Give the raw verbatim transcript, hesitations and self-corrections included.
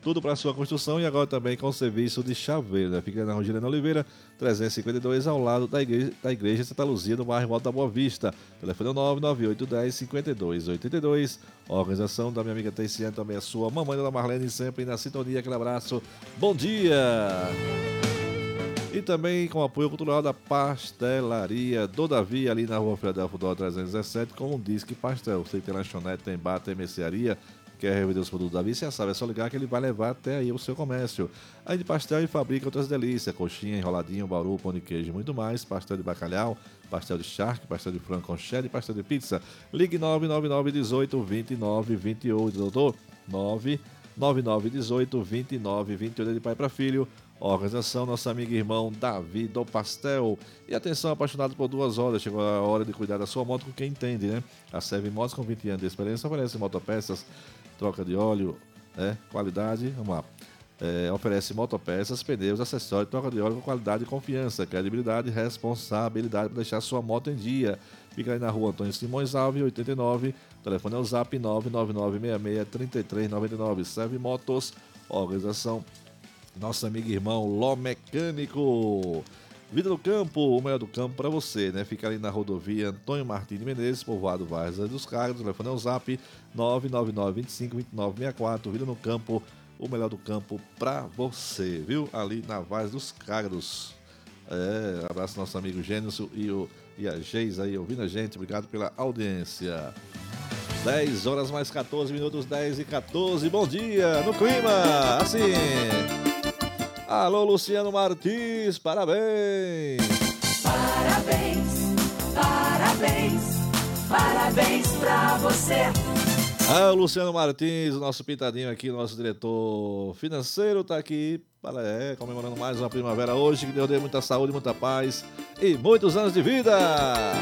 tudo para sua construção e agora também com o serviço de chaveiro, né? Fica na Rua Juliana Oliveira, trezentos e cinquenta e dois, ao lado da igreja, da igreja Santa Luzia, no bairro Alto da Boa Vista. Telefone é nove nove oito um zero, cinco dois oito dois. Organização da minha amiga Teiciane, também a sua mamãe, Dona Marlene, sempre na sintonia. Aquele abraço. Bom dia! E também com o apoio cultural da Pastelaria do Davi, ali na Rua Filadélfia do trezentos e dezessete, com um Disque Pastel. Você tem lanchonete, tem bar, tem mercearia, quer revender os produtos do Davi, você já sabe, é só ligar que ele vai levar até aí o seu comércio. Além de pastel, e fabrica outras delícias, coxinha, enroladinho, bauru, pão de queijo e muito mais, pastel de bacalhau, pastel de charque, pastel de frango com cheddar e pastel de pizza. Ligue nove nove nove um oito, dois nove dois oito, doutor, nove nove nove um oito, dois nove dois oito, de pai para filho. Organização, nosso amigo e irmão Davi do Pastel. E atenção, apaixonado por duas horas, chegou a hora de cuidar da sua moto com quem entende, né? A Serve Motos, com vinte anos de experiência, oferece motopeças, troca de óleo, né? Qualidade, vamos lá. É, oferece motopeças, pneus, acessórios, troca de óleo com qualidade e confiança, credibilidade e responsabilidade para deixar sua moto em dia. Fica aí na Rua Antônio Simões Alves, oitenta e nove, o telefone é o zap nove nove nove seis seis, três três nove nove. Serve Motos, organização nosso amigo e irmão Ló Mecânico. Vida do Campo, o melhor do campo para você, né? Fica ali na rodovia Antônio Martins de Menezes, povoado Várzea dos Cargos. O telefone é o zap nove nove nove, vinte e cinco, vinte e nove, sessenta e quatro. Vida no Campo, o melhor do campo para você, viu? Ali na Várzea dos Cargos. É, abraço ao nosso amigo Gênesis e, o, e a Geis aí ouvindo a gente. Obrigado pela audiência. dez horas mais quatorze minutos, dez e quatorze. Bom dia, no clima, assim. Alô, Luciano Martins, parabéns! Parabéns, parabéns, parabéns pra você. Ah, o Luciano Martins, o nosso pintadinho aqui, nosso diretor financeiro, tá aqui para, é, comemorando mais uma primavera hoje. Que Deus dê muita saúde, muita paz e muitos anos de vida!